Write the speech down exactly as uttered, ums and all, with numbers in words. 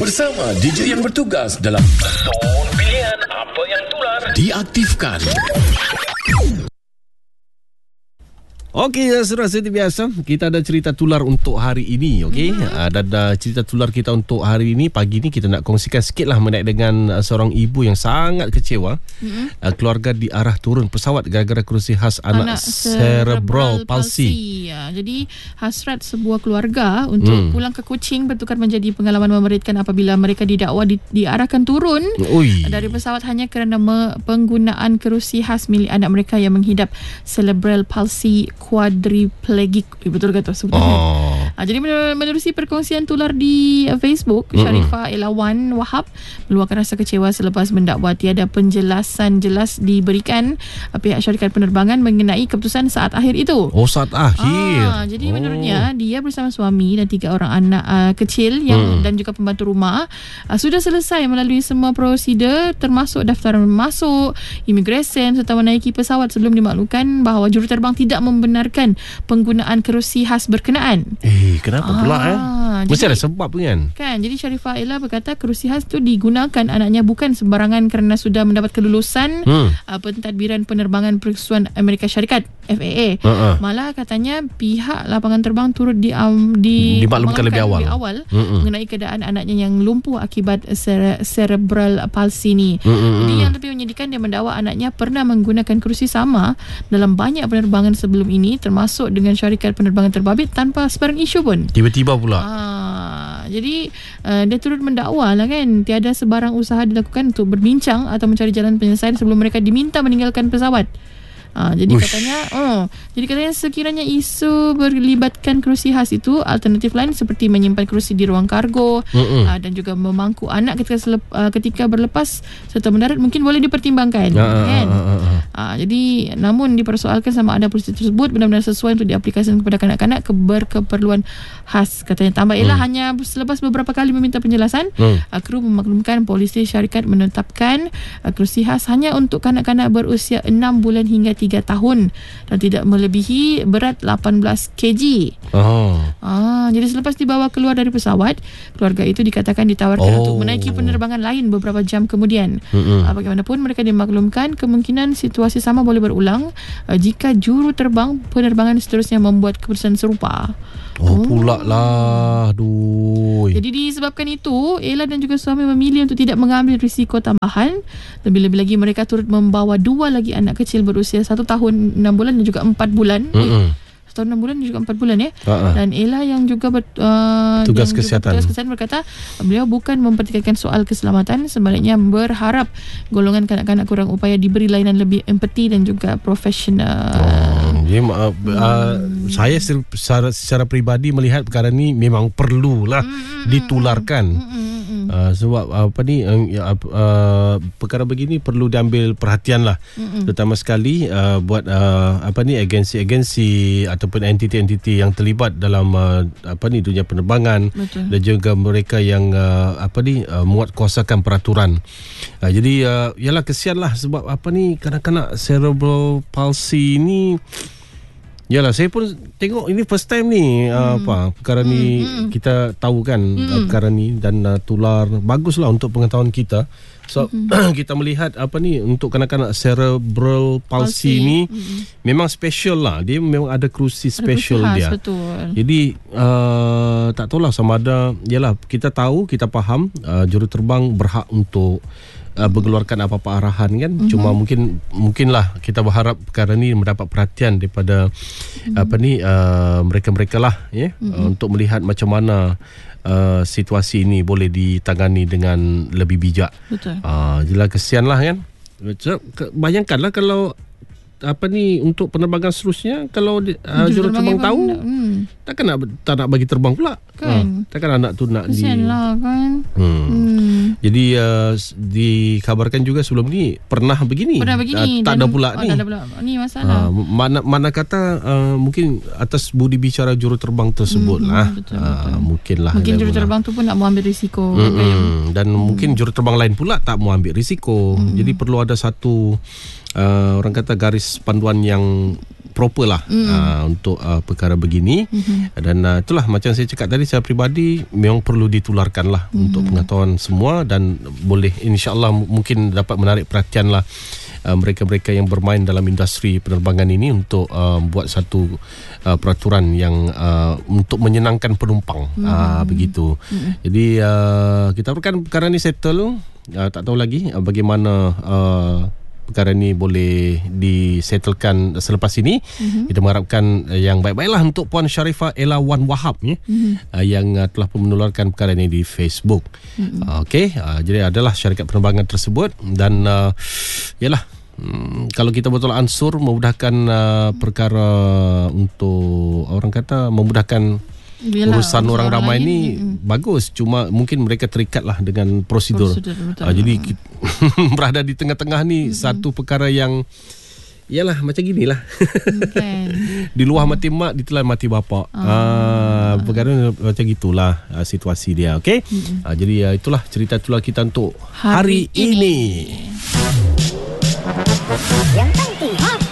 bersama D J yang bertugas dalam Zon Pilihan Apa Yang Tular diaktifkan. Okey, sudah seperti biasa, kita ada cerita tular untuk hari ini. Okey, mm-hmm. uh, dan uh, cerita tular kita untuk hari ini, pagi ni kita nak kongsikan sikit lah mengenai dengan uh, seorang ibu yang sangat kecewa. Mm-hmm. uh, Keluarga diarah turun pesawat gara-gara kerusi khas anak, anak cerebral palsy. Ya, jadi hasrat sebuah keluarga untuk mm. pulang ke Kuching bertukar menjadi pengalaman memeritkan apabila mereka didakwa di, diarahkan turun Ui. dari pesawat hanya kerana me, penggunaan kerusi khas milik anak mereka yang menghidap cerebral palsy quadriplegic. Eh, betul kata sebutannya. Oh. Ha, jadi menerusi perkongsian tular di uh, Facebook, mm-hmm. Sharifah Elawan Wahab meluahkan rasa kecewa selepas mendakwa tiada penjelasan jelas diberikan uh, pihak syarikat penerbangan mengenai keputusan saat akhir itu. Oh, saat akhir. Ha, jadi oh. menurutnya dia bersama suami dan tiga orang anak uh, kecil yang mm. dan juga pembantu rumah uh, sudah selesai melalui semua prosedur termasuk daftaran masuk, imigresen serta menaiki pesawat sebelum dimaklumkan bahawa juruterbang tidak membenarkan penggunaan kerusi khas berkenaan. Eh, kenapa ah, pula eh? Mesti jadi, ada sebab kan? Kan, jadi Sharifah Ella berkata kerusi khas itu digunakan anaknya bukan sembarangan kerana sudah mendapat kelulusan hmm. uh, pentadbiran penerbangan Persekutuan Amerika Syarikat F A A. Uh-uh. Malah katanya pihak lapangan terbang turut di, um, di dimaklumkan lebih awal, lebih awal mengenai keadaan anaknya yang lumpuh akibat cere- cerebral palsy ni. Uh-uh. Jadi yang lebih menyedihkan, dia mendakwa anaknya pernah menggunakan kerusi sama dalam banyak penerbangan sebelum ini termasuk dengan syarikat penerbangan terbabit tanpa sebarang isu pun. Tiba-tiba pula. Ah, jadi uh, dia turut mendakwa lah kan, tiada sebarang usaha dilakukan untuk berbincang atau mencari jalan penyelesaian sebelum mereka diminta meninggalkan pesawat. Ha, jadi Ush. katanya oh, jadi katanya sekiranya isu berlibatkan kerusi khas itu, alternatif lain seperti menyimpan kerusi di ruang kargo uh, dan juga memangku anak ketika selep, uh, ketika berlepas serta mendarat mungkin boleh dipertimbangkan. uh, kan uh, uh, uh. Ha, jadi namun dipersoalkan sama ada polisi tersebut benar-benar sesuai untuk diaplikasikan kepada kanak-kanak ke berkeperluan khas. Katanya tambah ialah hmm. hanya selepas beberapa kali meminta penjelasan, hmm. uh, kru memaklumkan polisi syarikat menetapkan uh, kerusi khas hanya untuk kanak-kanak berusia enam bulan hingga tiga tahun dan tidak melebihi berat lapan belas kilogram. Oh. Ah, jadi selepas dibawa keluar dari pesawat, keluarga itu dikatakan ditawarkan oh. untuk menaiki penerbangan lain beberapa jam kemudian. Ah, bagaimanapun mereka dimaklumkan kemungkinan situasi sama boleh berulang ah, jika juru terbang penerbangan seterusnya membuat keputusan serupa. Oh, oh. pula lah. Aduh. Jadi disebabkan itu, Ella dan juga suami memilih untuk tidak mengambil risiko tambahan. Lebih-lebih lagi mereka turut membawa dua lagi anak kecil berusia satu tahun enam bulan dan juga empat bulan. Mm-hmm. Satu tahun enam bulan dan juga empat bulan ya. Uh-uh. Dan Ella yang juga ber, uh, tugas yang kesihatan. Juga tugas kesihatan berkata beliau bukan mempertikaikan soal keselamatan, sebaliknya berharap golongan kanak-kanak kurang upaya diberi layanan lebih empati dan juga profesional. Oh, jadi, uh, uh, hmm. saya secara, secara peribadi melihat perkara ni memang perlulah hmm, ditularkan. Hmm, hmm, hmm. Uh, sebab apa ni uh, uh, perkara begini perlu diambil perhatian lah, mm-hmm. terutama sekali uh, buat uh, apa ni agensi-agensi ataupun entiti-entiti yang terlibat dalam uh, apa ni dunia penerbangan. Betul. Dan juga mereka yang uh, apa ni uh, menguatkuasakan peraturan. Uh, jadi uh, yalah kesianlah sebab apa ni kanak-kanak cerebral palsy ni. Yalah, saya pun tengok ini first time ni hmm. uh, apa perkara ni hmm. kita tahu kan hmm. uh, perkara ni dan uh, tular baguslah untuk pengetahuan kita. So hmm. kita melihat apa ni untuk kanak-kanak cerebral palsy, palsy. ni hmm. memang special lah. Dia memang ada kerusi special khas, dia. Betul. Jadi uh, tak tahulah sama ada yalah kita tahu, kita faham uh, juruterbang berhak untuk Uh, mengeluarkan apa-apa arahan kan, mm-hmm. cuma mungkin mungkinlah kita berharap perkara ni mendapat perhatian daripada mm-hmm. apa ni uh, mereka-mereka lah ya, mm-hmm. uh, untuk melihat macam mana uh, situasi ini boleh ditangani dengan lebih bijak. Betul. Uh, jelas kesianlah kan. Bayangkanlah kalau apa ni untuk penerbangan seterusnya kalau uh, juruterbang tahu hmm. takkan nak tak nak bagi terbang pula kan, ha, takkan anak tu nak kesian di lah kan. hmm. Hmm. Jadi uh, dikabarkan juga sebelum ni pernah begini, pernah begini uh, tak ada pula oh, ni tak ada pula ni masalah. uh, mana mana kata uh, mungkin atas budi bicara juruterbang tersebut hmm, lah betul, uh, betul. mungkinlah mungkin juruterbang tu pun nak mau ambil risiko hmm, kan? Dan hmm. mungkin juruterbang lain pula tak mau ambil risiko. hmm. Jadi perlu ada satu Uh, orang kata garis panduan yang proper lah mm. uh, untuk uh, perkara begini mm-hmm. dan uh, itulah macam saya cakap tadi, secara peribadi memang perlu ditularkan lah mm-hmm. untuk pengetahuan semua, dan boleh insyaAllah mungkin dapat menarik perhatian lah uh, mereka-mereka yang bermain dalam industri penerbangan ini untuk uh, buat satu uh, peraturan yang uh, untuk menyenangkan penumpang mm-hmm. uh, begitu mm-hmm. Jadi uh, kita harapkan perkara ni settle. uh, tak tahu lagi uh, bagaimana uh, perkara ni boleh disettlekan selepas ini. Mm-hmm. Kita mengharapkan uh, yang baik-baiklah untuk Puan Sharifah Ella Wan Wahab ya, mm-hmm. uh, yang uh, telah menularkan perkara ini di Facebook. Mm-hmm. uh, Okey, uh, jadi adalah syarikat penerbangan tersebut, dan uh, yalah, Hmm, kalau kita betul ansur memudahkan uh, perkara untuk orang kata memudahkan Yalah, urusan orang ramai lain, ni mm, bagus, cuma mungkin mereka terikatlah dengan prosedur, prosedur uh, jadi kita, berada di tengah-tengah ni mm-hmm. satu perkara yang yalah macam ginilah okay. Di luar mati mak, ditelan mati bapa. ah. uh, perkara macam gitulah uh, situasi dia. Okey, mm-hmm. uh, jadi uh, itulah cerita tular kita untuk hari, hari ini, ini. Yang penting